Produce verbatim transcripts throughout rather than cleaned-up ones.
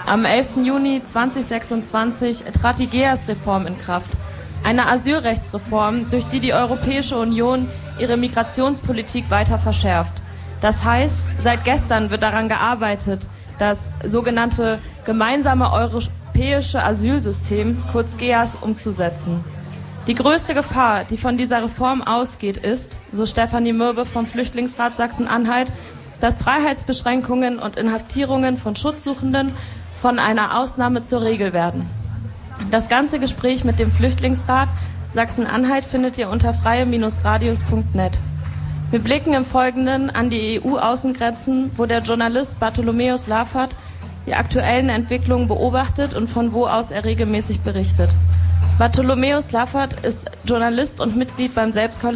Am elften Juni zweitausendsechsundzwanzig trat die G E A S-Reform in Kraft. Eine Asylrechtsreform, durch die die Europäische Union ihre Migrationspolitik weiter verschärft. Das heißt, seit gestern wird daran gearbeitet, das sogenannte gemeinsame europäische Asylsystem, kurz G E A S, umzusetzen. Die größte Gefahr, die von dieser Reform ausgeht, ist, so Stefanie Mürbe vom Flüchtlingsrat Sachsen-Anhalt, dass Freiheitsbeschränkungen und Inhaftierungen von Schutzsuchenden von einer Ausnahme zur Regel werden. Das ganze Gespräch mit dem Flüchtlingsrat Sachsen-Anhalt findet ihr unter freie Radios punkt net. Wir blicken im Folgenden an die E U-Außengrenzen, wo der Journalist Bartholomäus Laffert die aktuellen Entwicklungen beobachtet und von wo aus er regelmäßig berichtet. Bartholomäus Laffert ist Journalist und Mitglied beim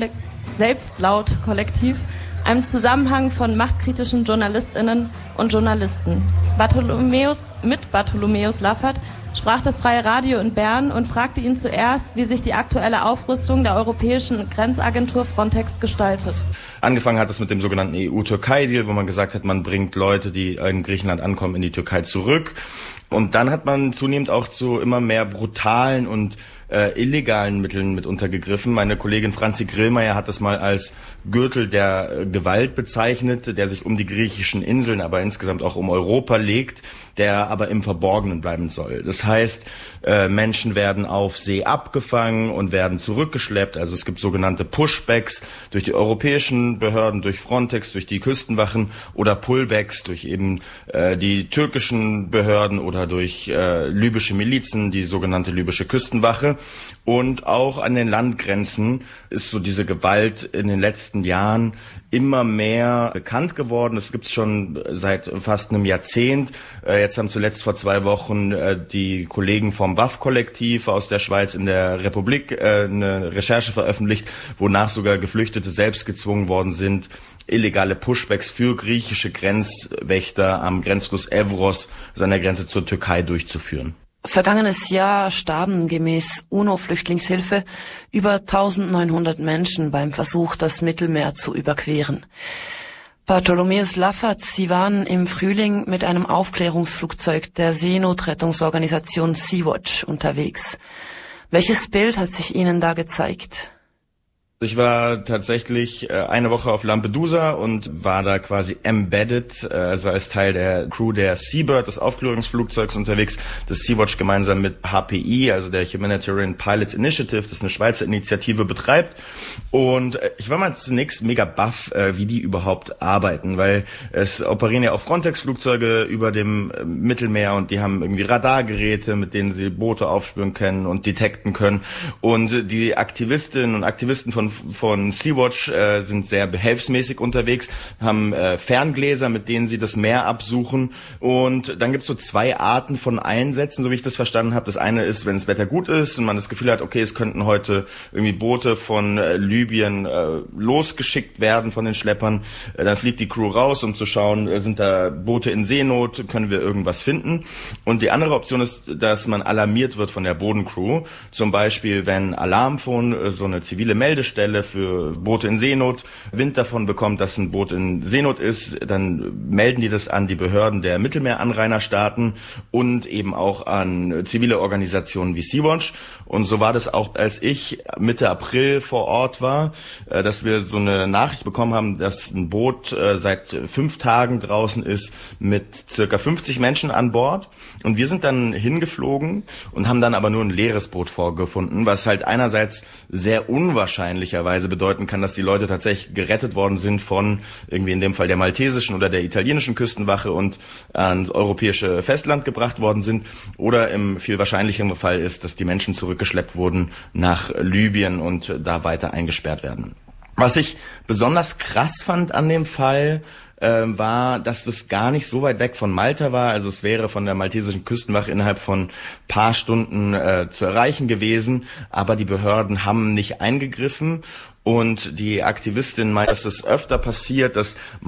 Selbstlaut-Kollektiv, einem Zusammenhang von machtkritischen JournalistInnen und Journalisten. Bartholomäus, mit Bartholomäus Laffert sprach das Freie Radio in Bern und fragte ihn zuerst, wie sich die aktuelle Aufrüstung der europäischen Grenzagentur Frontex gestaltet. Angefangen hat es mit dem sogenannten E U-Türkei-Deal, wo man gesagt hat, man bringt Leute, die in Griechenland ankommen, in die Türkei zurück. Und dann hat man zunehmend auch zu immer mehr brutalen und äh, illegalen Mitteln mit untergegriffen. Meine Kollegin Franzi Grillmeier hat das mal als Gürtel der äh, Gewalt bezeichnet, der sich um die griechischen Inseln, aber insgesamt auch um Europa legt, der aber im Verborgenen bleiben soll. Das heißt, äh, Menschen werden auf See abgefangen und werden zurückgeschleppt. Also es gibt sogenannte Pushbacks durch die europäischen Behörden, durch Frontex, durch die Küstenwachen oder Pullbacks durch eben äh, die türkischen Behörden oder durch äh, libysche Milizen, die sogenannte libysche Küstenwache. Und auch an den Landgrenzen ist so diese Gewalt in den letzten Jahren immer mehr bekannt geworden. Es gibt es schon seit fast einem Jahrzehnt. Äh, jetzt haben zuletzt vor zwei Wochen äh, die Kollegen vom W A F-Kollektiv aus der Schweiz in der Republik äh, eine Recherche veröffentlicht, wonach sogar Geflüchtete selbst gezwungen worden sind, illegale Pushbacks für griechische Grenzwächter am Grenzfluss Evros, also an der Grenze zur Türkei, durchzuführen. Vergangenes Jahr starben gemäß UNO-Flüchtlingshilfe über eintausendneunhundert Menschen beim Versuch, das Mittelmeer zu überqueren. Bartholomäus Laffert, Sie waren im Frühling mit einem Aufklärungsflugzeug der Seenotrettungsorganisation Sea-Watch unterwegs. Welches Bild hat sich Ihnen da gezeigt? Ich war tatsächlich eine Woche auf Lampedusa und war da quasi embedded, also als Teil der Crew der Seabird, des Aufklärungsflugzeugs unterwegs, das Sea-Watch gemeinsam mit H P I, also der Humanitarian Pilots Initiative, das eine Schweizer Initiative betreibt. Und ich war mal zunächst mega baff, wie die überhaupt arbeiten, weil es operieren ja auch Frontex-Flugzeuge über dem Mittelmeer und die haben irgendwie Radargeräte, mit denen sie Boote aufspüren können und detekten können. Und die Aktivistinnen und Aktivisten von von Sea-Watch äh, sind sehr behelfsmäßig unterwegs, haben äh, Ferngläser, mit denen sie das Meer absuchen. Und dann gibt's so zwei Arten von Einsätzen, so wie ich das verstanden habe. Das eine ist, wenn das Wetter gut ist und man das Gefühl hat, okay, es könnten heute irgendwie Boote von äh, Libyen äh, losgeschickt werden von den Schleppern. Äh, dann fliegt die Crew raus, um zu schauen, äh, sind da Boote in Seenot, können wir irgendwas finden. Und die andere Option ist, dass man alarmiert wird von der Bodencrew. Zum Beispiel, wenn Alarmphone, äh, so eine zivile Meldestelle für Boote in Seenot Wind davon bekommt, dass ein Boot in Seenot ist, dann melden die das an die Behörden der Mittelmeeranrainerstaaten und eben auch an zivile Organisationen wie Sea-Watch. Und so war das auch, als ich Mitte April vor Ort war, dass wir so eine Nachricht bekommen haben, dass ein Boot seit fünf Tagen draußen ist mit circa fünfzig Menschen an Bord. Und wir sind dann hingeflogen und haben dann aber nur ein leeres Boot vorgefunden, was halt einerseits sehr unwahrscheinlicherweise bedeuten kann, dass die Leute tatsächlich gerettet worden sind von irgendwie in dem Fall der maltesischen oder der italienischen Küstenwache und ans europäische Festland gebracht worden sind. Oder im viel wahrscheinlicheren Fall ist, dass die Menschen zurückgeschleppt wurden nach Libyen und da weiter eingesperrt werden. Was ich besonders krass fand an dem Fall, äh, war, dass das gar nicht so weit weg von Malta war. Also es wäre von der maltesischen Küstenwache innerhalb von paar Stunden äh, zu erreichen gewesen, aber die Behörden haben nicht eingegriffen. Und die Aktivistin meint, dass es öfter passiert, dass